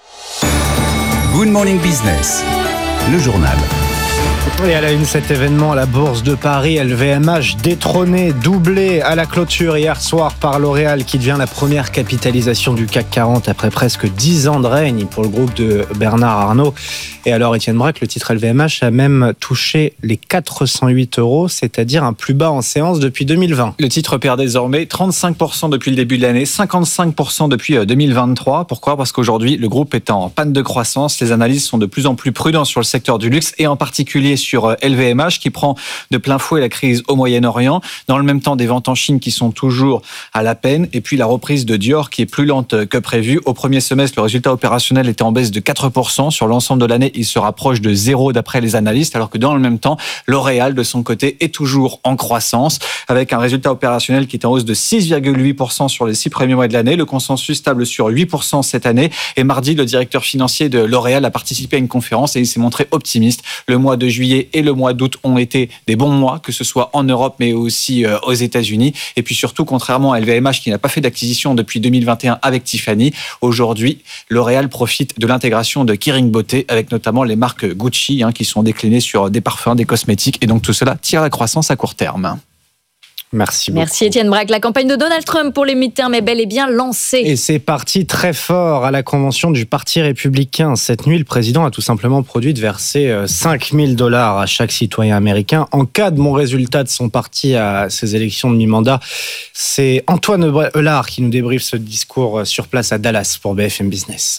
S4: Good Morning Business, le journal.
S24: Et à la une, cet événement à la Bourse de Paris, L V M H détrôné, doublé à la clôture hier soir par L'Oréal, qui devient la première capitalisation du C A C quarante après presque dix ans de règne pour le groupe de Bernard Arnault. Et alors, Étienne Braque, le titre L V M H a même touché les quatre cent huit euros, c'est-à-dire un plus bas en séance depuis deux mille vingt.
S21: Le titre perd désormais trente-cinq pour cent depuis le début de l'année, cinquante-cinq pour cent depuis deux mille vingt-trois. Pourquoi ? Parce qu'aujourd'hui, le groupe est en panne de croissance. Les analystes sont de plus en plus prudents sur le secteur du luxe et en particulier sur L V M H qui prend de plein fouet la crise au Moyen-Orient. Dans le même temps, des ventes en Chine qui sont toujours à la peine. Et puis la reprise de Dior qui est plus lente que prévu. Au premier semestre, le résultat opérationnel était en baisse de quatre pour cent. Sur l'ensemble de l'année, il se rapproche de zéro d'après les analystes. Alors que dans le même temps, L'Oréal, de son côté, est toujours en croissance avec un résultat opérationnel qui est en hausse de six virgule huit pour cent sur les six premiers mois de l'année. Le consensus stable sur huit pour cent cette année. Et mardi, le directeur financier de L'Oréal a participé à une conférence et il s'est montré optimiste. Le mois de juillet et le mois d'août ont été des bons mois, que ce soit en Europe mais aussi aux États-Unis. Et puis surtout, contrairement à L V M H qui n'a pas fait d'acquisition depuis deux mille vingt et un avec Tiffany, aujourd'hui, L'Oréal profite de l'intégration de Kering Beauté avec notamment les marques Gucci hein, qui sont déclinées sur des parfums, des cosmétiques et donc tout cela tire la croissance à court terme.
S24: Merci beaucoup.
S1: Merci Étienne Braque. La campagne de Donald Trump pour les midterms est bel et bien lancée.
S24: Et c'est parti très fort à la convention du Parti républicain. Cette nuit, le président a tout simplement produit de verser cinq mille dollars à chaque citoyen américain en cas de bon résultat de son parti à ces élections de mi-mandat. C'est Antoine Eulard qui nous débriefe ce discours sur place à Dallas pour B F M Business.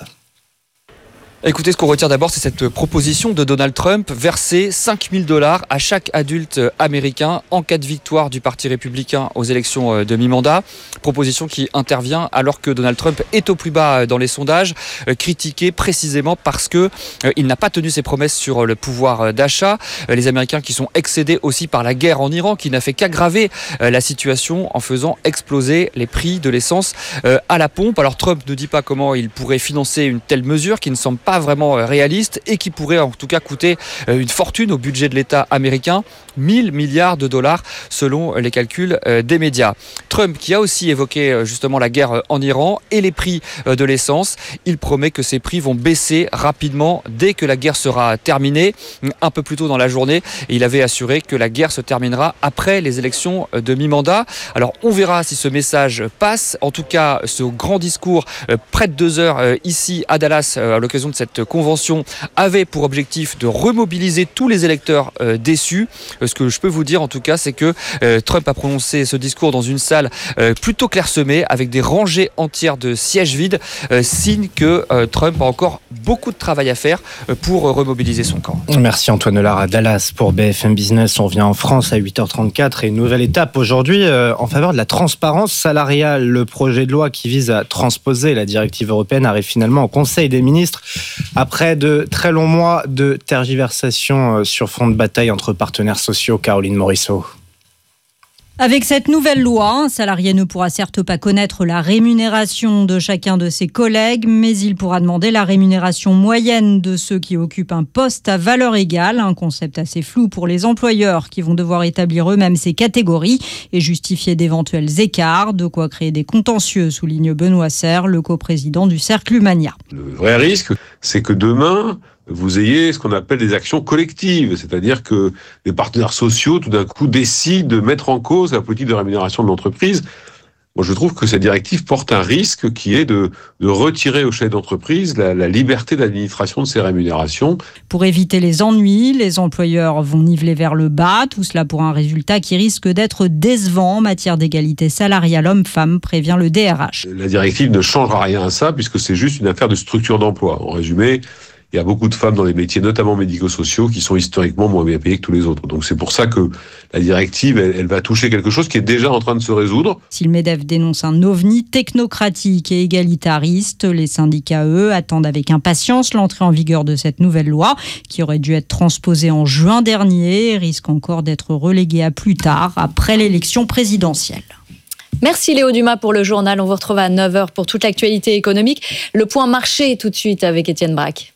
S25: Écoutez, ce qu'on retient d'abord, c'est cette proposition de Donald Trump, verser cinq mille dollars à chaque adulte américain en cas de victoire du Parti républicain aux élections de mi-mandat. Proposition qui intervient alors que Donald Trump est au plus bas dans les sondages, critiqué précisément parce que il n'a pas tenu ses promesses sur le pouvoir d'achat. Les Américains qui sont excédés aussi par la guerre en Iran, qui n'a fait qu'aggraver la situation en faisant exploser les prix de l'essence à la pompe. Alors Trump ne dit pas comment il pourrait financer une telle mesure qui ne semble pas pas vraiment réaliste et qui pourrait en tout cas coûter une fortune au budget de l'État américain, mille milliards de dollars selon les calculs des médias. Trump qui a aussi évoqué justement la guerre en Iran et les prix de l'essence. Il promet que ces prix vont baisser rapidement dès que la guerre sera terminée. Un peu plus tôt dans la journée, il avait assuré que la guerre se terminera après les élections de mi-mandat. Alors on verra si ce message passe. En tout cas, ce grand discours, près de deux heures ici à Dallas, à l'occasion de cette convention, avait pour objectif de remobiliser tous les électeurs déçus. Ce que je peux vous dire en tout cas, c'est que Trump a prononcé ce discours dans une salle plutôt clairsemée avec des rangées entières de sièges vides, signe que Trump a encore beaucoup de travail à faire pour remobiliser son camp.
S24: Merci Antoine Lard à Dallas pour B F M Business. On vient en France à huit heures trente-quatre et une nouvelle étape aujourd'hui en faveur de la transparence salariale. Le projet de loi qui vise à transposer la directive européenne arrive finalement au Conseil des ministres après de très longs mois de tergiversation sur fond de bataille entre partenaires sociaux. Caroline Morisseau.
S7: Avec cette nouvelle loi, un salarié ne pourra certes pas connaître la rémunération de chacun de ses collègues, mais il pourra demander la rémunération moyenne de ceux qui occupent un poste à valeur égale, un concept assez flou pour les employeurs qui vont devoir établir eux-mêmes ces catégories et justifier d'éventuels écarts, de quoi créer des contentieux, souligne Benoît Serre, le coprésident du Cercle Humania.
S8: Le vrai risque, c'est que demain, vous ayez ce qu'on appelle des actions collectives, c'est-à-dire que les partenaires sociaux, tout d'un coup, décident de mettre en cause la politique de rémunération de l'entreprise. Moi, je trouve que cette directive porte un risque qui est de, de retirer aux chefs d'entreprise la, la liberté d'administration de ces rémunérations.
S7: Pour éviter les ennuis, les employeurs vont niveler vers le bas, tout cela pour un résultat qui risque d'être décevant en matière d'égalité salariale homme-femme, prévient le D R H.
S8: La directive ne changera rien à ça, puisque c'est juste une affaire de structure d'emploi. En résumé, il y a beaucoup de femmes dans les métiers, notamment médico-sociaux, qui sont historiquement moins bien payées que tous les autres. Donc c'est pour ça que la directive, elle, elle va toucher quelque chose qui est déjà en train de se résoudre.
S7: Si le MEDEF dénonce un ovni technocratique et égalitariste, les syndicats, eux, attendent avec impatience l'entrée en vigueur de cette nouvelle loi, qui aurait dû être transposée en juin dernier et risque encore d'être reléguée à plus tard, après l'élection présidentielle.
S1: Merci Léo Dumas pour le journal. On vous retrouve à neuf heures pour toute l'actualité économique. Le point marché tout de suite avec Étienne Braque.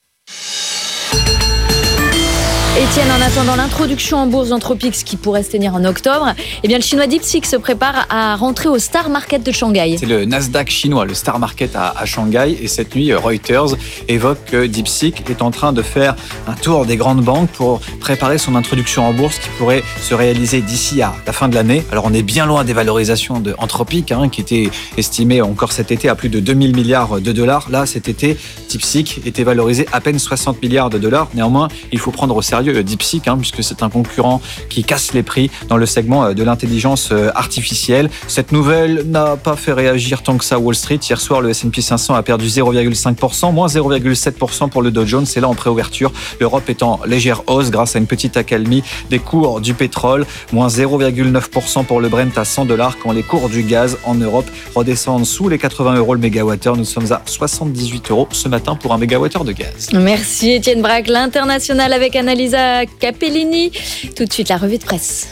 S1: Étienne, en attendant l'introduction en bourse d'Anthropix qui pourrait se tenir en octobre, eh bien le chinois DeepSeek se prépare à rentrer au Star Market de Shanghai.
S10: C'est le Nasdaq chinois, le Star Market à, à Shanghai. Et cette nuit, Reuters évoque que DeepSeek est en train de faire un tour des grandes banques pour préparer son introduction en bourse qui pourrait se réaliser d'ici à la fin de l'année. Alors on est bien loin des valorisations de Anthropic, hein, qui était estimé encore cet été à plus de deux mille milliards de dollars. Là, cet été, DeepSeek était valorisé à peine soixante milliards de dollars. Néanmoins, il faut prendre au sérieux DeepSeek, hein, puisque c'est un concurrent qui casse les prix dans le segment de l'intelligence artificielle. Cette nouvelle n'a pas fait réagir tant que ça Wall Street. Hier soir, le S and P cinq cents a perdu zéro virgule cinq pour cent, moins zéro virgule sept pour cent pour le Dow Jones. C'est là en préouverture. L'Europe est en légère hausse grâce à une petite accalmie des cours du pétrole, moins zéro virgule neuf pour cent pour le Brent à cent dollars, quand les cours du gaz en Europe redescendent sous les quatre-vingts euros le mégawattheure. Nous sommes à soixante-dix-huit euros ce matin pour un mégawattheure de gaz.
S1: Merci Étienne Braque. L'international avec Annalisa Capellini. Tout de suite, la revue de presse.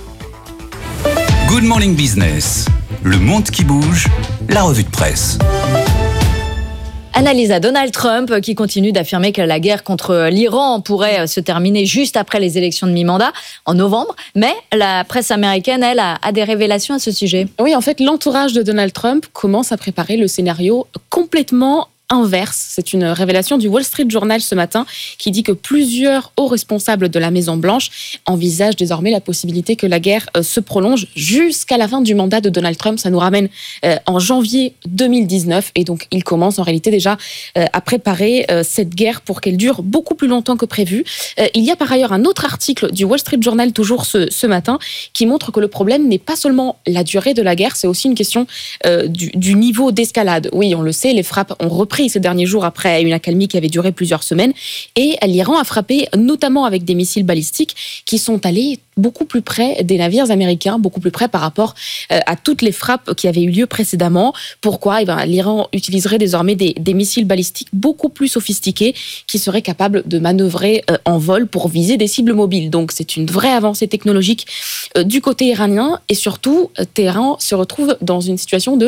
S4: Good Morning Business. Le monde qui bouge, la revue de presse.
S1: Annalisa, Donald Trump qui continue d'affirmer que la guerre contre l'Iran pourrait se terminer juste après les élections de mi-mandat, en novembre. Mais la presse américaine, elle, a des révélations à ce sujet.
S11: Oui, en fait, l'entourage de Donald Trump commence à préparer le scénario complètement inverse. C'est une révélation du Wall Street Journal ce matin qui dit que plusieurs hauts responsables de la Maison-Blanche envisagent désormais la possibilité que la guerre euh, se prolonge jusqu'à la fin du mandat de Donald Trump. Ça nous ramène euh, en janvier deux mille dix-neuf et donc il commence en réalité déjà euh, à préparer euh, cette guerre pour qu'elle dure beaucoup plus longtemps que prévu. Euh, il y a par ailleurs un autre article du Wall Street Journal toujours ce, ce matin qui montre que le problème n'est pas seulement la durée de la guerre, c'est aussi une question euh, du, du niveau d'escalade. Oui, on le sait, les frappes ont repris ces derniers jours après une accalmie qui avait duré plusieurs semaines. Et l'Iran a frappé notamment avec des missiles balistiques qui sont allés beaucoup plus près des navires américains, beaucoup plus près par rapport euh, à toutes les frappes qui avaient eu lieu précédemment. Pourquoi ? Eh ben, l'Iran utiliserait désormais des, des missiles balistiques beaucoup plus sophistiqués qui seraient capables de manœuvrer euh, en vol pour viser des cibles mobiles. Donc c'est une vraie avancée technologique euh, du côté iranien et surtout, euh, Téhéran se retrouve dans une situation de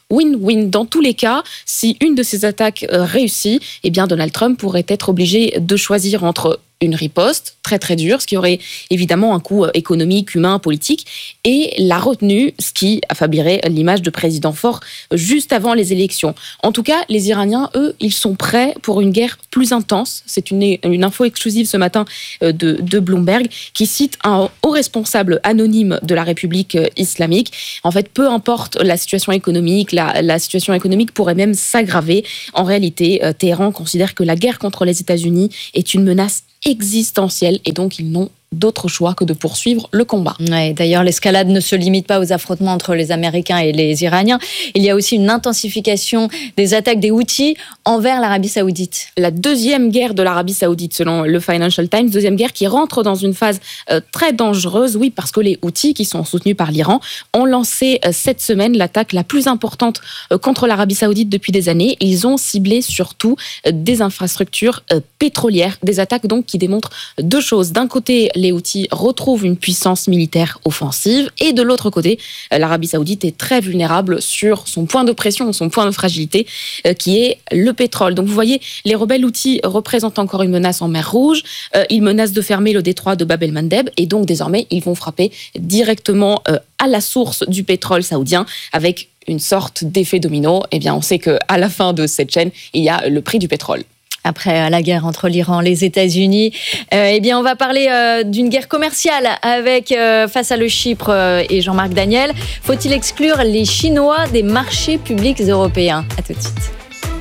S11: win-win. Dans tous les cas, si une de ces attaques euh, réussit, eh bien Donald Trump pourrait être obligé de choisir entre une riposte très très dure, ce qui aurait évidemment un coût économique, humain, politique, et la retenue, ce qui affaiblirait l'image de président fort juste avant les élections. En tout cas, les Iraniens, eux, ils sont prêts pour une guerre plus intense. C'est une, une info exclusive ce matin de, de Bloomberg qui cite un haut responsable anonyme de la République islamique. En fait, peu importe la situation économique, la, la situation économique pourrait même s'aggraver. En réalité, Téhéran considère que la guerre contre les États-Unis est une menace existentielle et donc ils n'ont d'autre choix que de poursuivre le combat.
S1: Ouais, d'ailleurs, l'escalade ne se limite pas aux affrontements entre les Américains et les Iraniens. Il y a aussi une intensification des attaques des Houthis envers l'Arabie Saoudite.
S11: La deuxième guerre de l'Arabie Saoudite, selon le Financial Times, deuxième guerre qui rentre dans une phase euh, très dangereuse, oui, parce que les Houthis, qui sont soutenus par l'Iran, ont lancé euh, cette semaine l'attaque la plus importante euh, contre l'Arabie Saoudite depuis des années. Ils ont ciblé surtout euh, des infrastructures euh, pétrolières, des attaques donc qui démontrent deux choses. D'un côté, les Houthis retrouvent une puissance militaire offensive et de l'autre côté, l'Arabie Saoudite est très vulnérable sur son point de pression, son point de fragilité euh, qui est le pétrole. Donc vous voyez, les rebelles Houthis représentent encore une menace en mer Rouge. Euh, ils menacent de fermer le détroit de Bab el-Mandeb et donc désormais ils vont frapper directement euh, à la source du pétrole saoudien avec une sorte d'effet domino. Eh bien, on sait qu'à la fin de cette chaîne, il y a le prix du pétrole.
S1: Après la guerre entre l'Iran et les États-Unis, euh, eh bien, on va parler euh, d'une guerre commerciale avec euh, face à le Chypre euh, et Jean-Marc Daniel. Faut-il exclure les Chinois des marchés publics européens ? À tout de suite.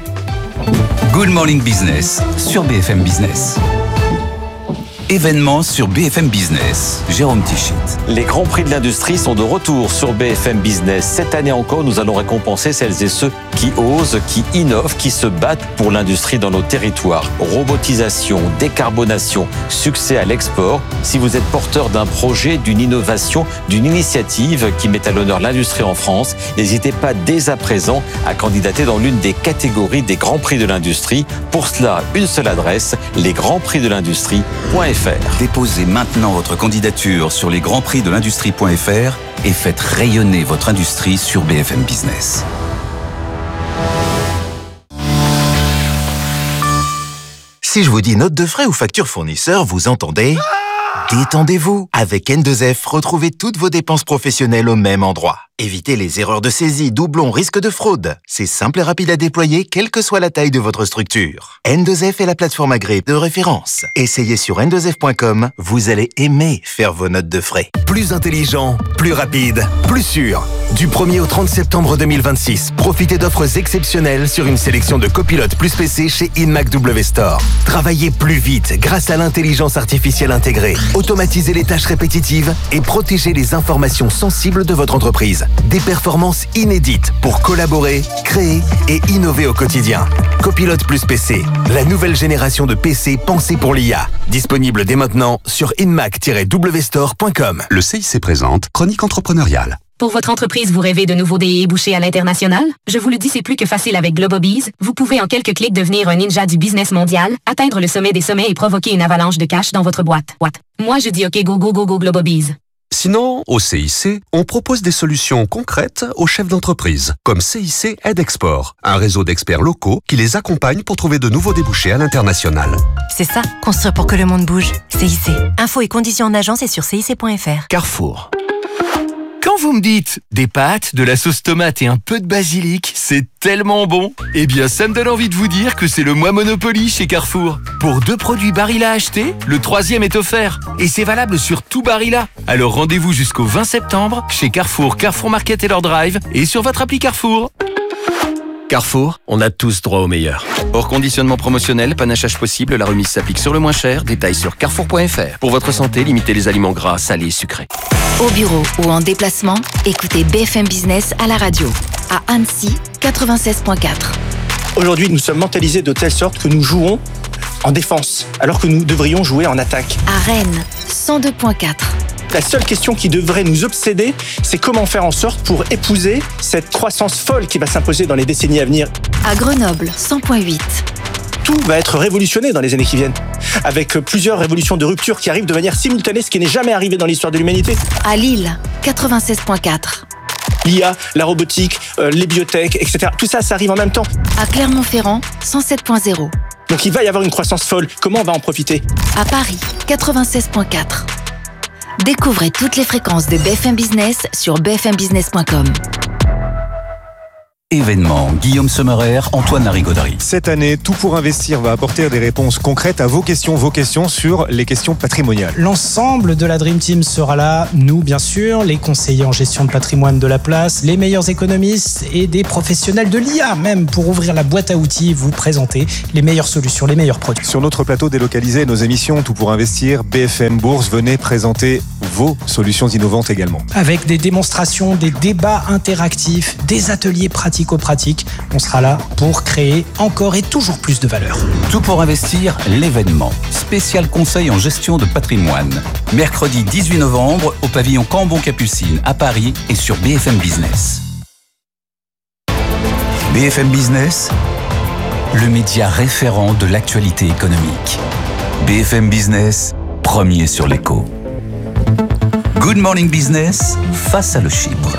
S4: Good Morning Business sur B F M Business. Événements sur B F M Business. Jérôme Tichit.
S12: Les grands prix de l'industrie sont de retour sur B F M Business. Cette année encore, nous allons récompenser celles et ceux qui osent, qui innovent, qui se battent pour l'industrie dans nos territoires. Robotisation, décarbonation, succès à l'export. Si vous êtes porteur d'un projet, d'une innovation, d'une initiative qui met à l'honneur l'industrie en France, n'hésitez pas dès à présent à candidater dans l'une des catégories des grands prix de l'industrie. Pour cela, une seule adresse, les grands prix de l'industrie point f r.
S4: Déposez maintenant votre candidature sur les grands prix de l'industrie point f r et faites rayonner votre industrie sur B F M Business.
S3: Si je vous dis note de frais ou facture fournisseur, vous entendez ? Détendez-vous. Avec N deux F, retrouvez toutes vos dépenses professionnelles au même endroit. Évitez les erreurs de saisie, doublons, risques de fraude. C'est simple et rapide à déployer, quelle que soit la taille de votre structure. N deux F est la plateforme agréée de référence. Essayez sur N deux F point com, vous allez aimer faire vos notes de frais. Plus intelligent, plus rapide, plus sûr. Du premier au trente septembre deux mille vingt-six, profitez d'offres exceptionnelles sur une sélection de copilotes plus P C chez InMac W Store. Travaillez plus vite grâce à l'intelligence artificielle intégrée. Automatisez les tâches répétitives et protégez les informations sensibles de votre entreprise. Des performances inédites pour collaborer, créer et innover au quotidien. Copilote plus P C, la nouvelle génération de P C pensée pour l'I A. Disponible dès maintenant sur inmac tiret w store point com.
S18: Le C I C présente Chronique entrepreneuriale.
S13: Pour votre entreprise, vous rêvez de nouveaux débouchés à l'international? Je vous le dis, c'est plus que facile avec Globobees. Vous pouvez en quelques clics devenir un ninja du business mondial, atteindre le sommet des sommets et provoquer une avalanche de cash dans votre boîte. What? Moi, je dis OK, go, go, go, go, Globobees.
S18: Sinon, au C I C, on propose des solutions concrètes aux chefs d'entreprise, comme C I C Aide Export, un réseau d'experts locaux qui les accompagne pour trouver de nouveaux débouchés à l'international.
S14: C'est ça, construire pour que le monde bouge. C I C. Infos et conditions en agence et sur C I C point F R.
S3: Carrefour. Quand vous me dites des pâtes, de la sauce tomate et un peu de basilic, c'est tellement bon. Eh bien, ça me donne envie de vous dire que c'est le mois Monopoly chez Carrefour. Pour deux produits Barilla achetés, le troisième est offert. Et c'est valable sur tout Barilla. Alors rendez-vous jusqu'au vingt septembre chez Carrefour, Carrefour Market et leur Drive et sur votre appli Carrefour.
S15: Carrefour, on a tous droit au meilleur. Hors conditionnement promotionnel, panachage possible, la remise s'applique sur le moins cher. Détails sur carrefour point F R. Pour votre santé, limitez les aliments gras, salés et sucrés.
S19: Au bureau ou en déplacement, écoutez B F M Business à la radio. À Annecy, quatre-vingt-seize point quatre.
S22: Aujourd'hui, nous sommes mentalisés de telle sorte que nous jouons en défense, alors que nous devrions jouer en attaque.
S19: À Rennes, cent deux point quatre.
S22: La seule question qui devrait nous obséder, c'est comment faire en sorte pour épouser cette croissance folle qui va s'imposer dans les décennies à venir.
S19: À Grenoble, cent point huit.
S22: Tout va être révolutionné dans les années qui viennent, avec plusieurs révolutions de rupture qui arrivent de manière simultanée, ce qui n'est jamais arrivé dans l'histoire de l'humanité.
S19: À Lille, quatre-vingt-seize point quatre.
S5: l'I A, la robotique, euh, les biotech, et cetera. Tout ça, ça arrive en même temps.
S19: À Clermont-Ferrand, cent sept point zéro.
S5: Donc il va y avoir une croissance folle. Comment on va en profiter?
S19: À Paris, quatre-vingt-seize point quatre. Découvrez toutes les fréquences de B F M Business sur b f m business point com.
S4: Événement, Guillaume Sommerer, Antoine Larigauderie.
S6: Cette année, Tout pour investir va apporter des réponses concrètes à vos questions, vos questions sur les questions patrimoniales.
S16: L'ensemble de la Dream Team sera là, nous bien sûr, les conseillers en gestion de patrimoine de la place, les meilleurs économistes et des professionnels de l'I A même pour ouvrir la boîte à outils, vous présenter les meilleures solutions, les meilleurs produits.
S6: Sur notre plateau délocalisé, nos émissions Tout pour investir, B F M Bourse, venez présenter vos solutions innovantes également.
S16: Avec des démonstrations, des débats interactifs, des ateliers pratiques pratico-pratique, on sera là pour créer encore et toujours plus de valeur.
S4: Tout pour investir, l'événement. Spécial conseil en gestion de patrimoine. Mercredi dix-huit novembre au pavillon Cambon-Capucine à Paris et sur B F M Business. B F M Business, le média référent de l'actualité économique. B F M Business, premier sur l'écho. Good Morning Business, face à le Chypre.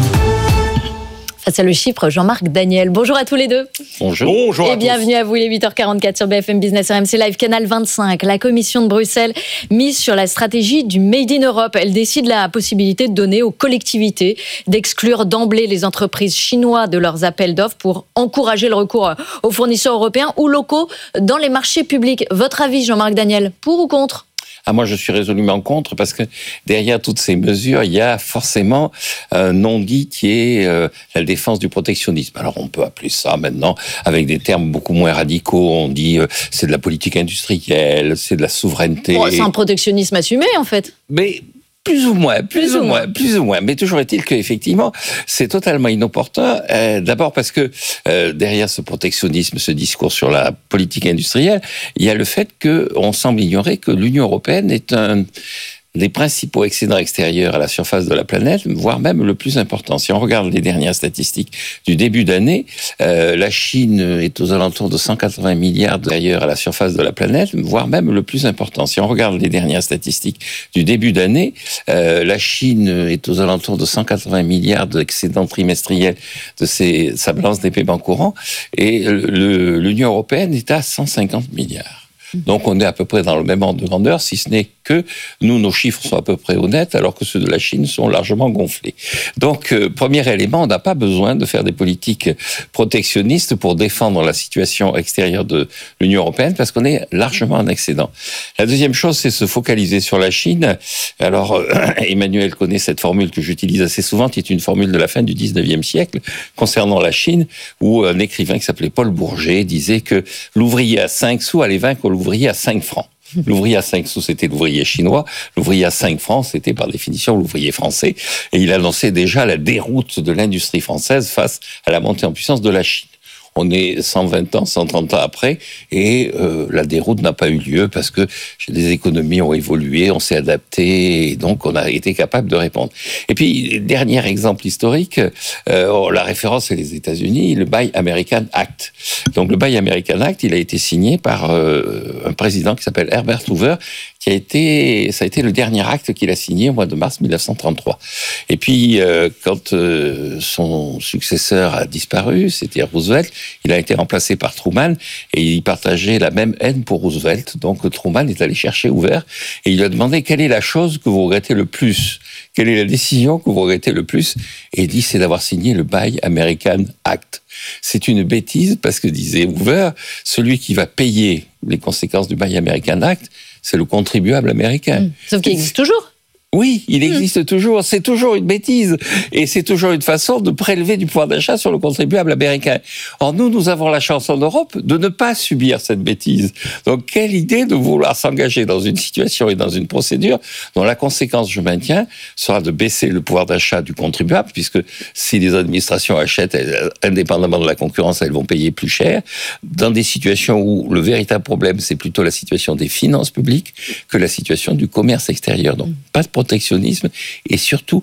S1: Face à le Chypre, Jean-Marc Daniel. Bonjour à tous les deux.
S12: Bonjour.
S1: Bonjour. Et bienvenue à vous, il est huit heures quarante-quatre sur B F M Business R M C Live, canal vingt-cinq. La Commission de Bruxelles mise sur la stratégie du Made in Europe. Elle décide la possibilité de donner aux collectivités d'exclure d'emblée les entreprises chinoises de leurs appels d'offres pour encourager le recours aux fournisseurs européens ou locaux dans les marchés publics. Votre avis, Jean-Marc Daniel, pour ou contre ?
S12: Ah, moi, je suis résolument contre parce que derrière toutes ces mesures, il y a forcément un non-dit qui est euh, la défense du protectionnisme. Alors, on peut appeler ça maintenant avec des termes beaucoup moins radicaux. On dit euh, c'est de la politique industrielle, c'est de la souveraineté.
S1: Bon, c'est un protectionnisme assumé, en fait.
S12: Mais plus ou moins, plus, plus ou moins, moins, plus ou moins. Mais toujours est-il qu'effectivement, c'est totalement inopportun. Euh, d'abord parce que euh, derrière ce protectionnisme, ce discours sur la politique industrielle, il y a le fait qu'on semble ignorer que l'Union européenne est un des principaux excédents extérieurs à la surface de la planète, voire même le plus important. Si on regarde les dernières statistiques du début d'année, euh, la Chine est aux alentours de cent quatre-vingts milliards d'ailleurs à la surface de la planète, voire même le plus important. Si on regarde les dernières statistiques du début d'année, euh, la Chine est aux alentours de cent quatre-vingts milliards d'excédents trimestriels de ses, sa balance des paiements courants, et le, l'Union européenne est à cent cinquante milliards. Donc on est à peu près dans le même ordre de grandeur, si ce n'est que nous, nos chiffres sont à peu près honnêtes, alors que ceux de la Chine sont largement gonflés. Donc, euh, premier élément, on n'a pas besoin de faire des politiques protectionnistes pour défendre la situation extérieure de l'Union européenne, parce qu'on est largement en excédent. La deuxième chose, c'est se focaliser sur la Chine. Alors, euh, Emmanuel connaît cette formule que j'utilise assez souvent, qui est une formule de la fin du dix-neuvième siècle, concernant la Chine, où un écrivain qui s'appelait Paul Bourget disait que l'ouvrier à cinq sous allait vaincre l'ouvrier à cinq francs. L'ouvrier à cinq sous, c'était l'ouvrier chinois. L'ouvrier à cinq francs, c'était par définition l'ouvrier français. Et il annonçait déjà la déroute de l'industrie française face à la montée en puissance de la Chine. On est cent vingt ans, cent trente ans après, et euh, la déroute n'a pas eu lieu parce que les économies ont évolué, on s'est adapté, et donc on a été capable de répondre. Et puis, dernier exemple historique, euh, la référence c'est les États-Unis, le Buy American Act. Donc le Buy American Act, il a été signé par euh, un président qui s'appelle Herbert Hoover, qui a été, ça a été le dernier acte qu'il a signé au mois de mars mille neuf cent trente-trois. Et puis, euh, quand euh, son successeur a disparu, c'était Roosevelt, il a été remplacé par Truman, et il partageait la même haine pour Roosevelt. Donc Truman est allé chercher Hoover, et il lui a demandé quelle est la chose que vous regrettez le plus, quelle est la décision que vous regrettez le plus, et il dit c'est d'avoir signé le Buy American Act. C'est une bêtise parce que, disait Hoover, celui qui va payer les conséquences du Buy American Act, c'est le contribuable américain.
S1: Mmh. Sauf qu'il existe toujours.
S12: Oui, il existe mmh. toujours. C'est toujours une bêtise. Et c'est toujours une façon de prélever du pouvoir d'achat sur le contribuable américain. Or, nous, nous avons la chance en Europe de ne pas subir cette bêtise. Donc, quelle idée de vouloir s'engager dans une situation et dans une procédure dont la conséquence, je maintiens, sera de baisser le pouvoir d'achat du contribuable, puisque si les administrations achètent, elles, indépendamment de la concurrence, elles vont payer plus cher, dans des situations où le véritable problème, c'est plutôt la situation des finances publiques que la situation du commerce extérieur. Donc, pas de protectionnisme et surtout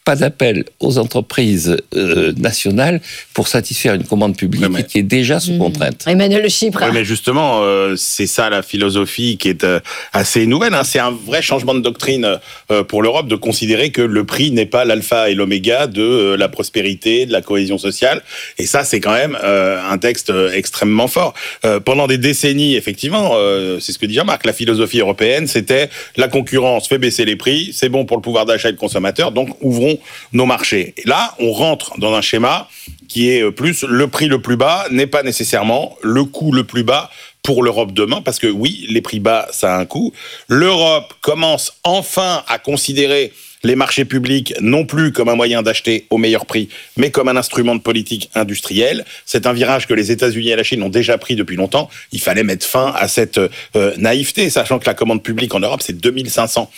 S2: pas d'appel aux entreprises euh, nationales pour satisfaire une commande publique mais... qui est déjà sous mmh. contrainte.
S1: Emmanuel Le Chypre.
S9: Oui, mais justement, euh, c'est ça la philosophie qui est euh, assez nouvelle. Hein. C'est un vrai changement de doctrine euh, pour l'Europe de considérer que le prix n'est pas l'alpha et l'oméga de euh, la prospérité, de la cohésion sociale. Et ça, c'est quand même euh, un texte euh, extrêmement fort. Euh, pendant des décennies, effectivement, euh, c'est ce que dit Jean-Marc, la philosophie européenne, c'était la concurrence fait baisser les prix, c'est bon pour le pouvoir d'achat et le consommateur, donc ouvrons nos marchés. Et là, on rentre dans un schéma qui est plus le prix le plus bas n'est pas nécessairement le coût le plus bas pour l'Europe demain, parce que oui, les prix bas, ça a un coût. L'Europe commence enfin à considérer les marchés publics non plus comme un moyen d'acheter au meilleur prix, mais comme un instrument de politique industrielle. C'est un virage que les États-Unis et la Chine ont déjà pris depuis longtemps. Il fallait mettre fin à cette euh, naïveté, sachant que la commande publique en Europe, c'est deux mille cinq cents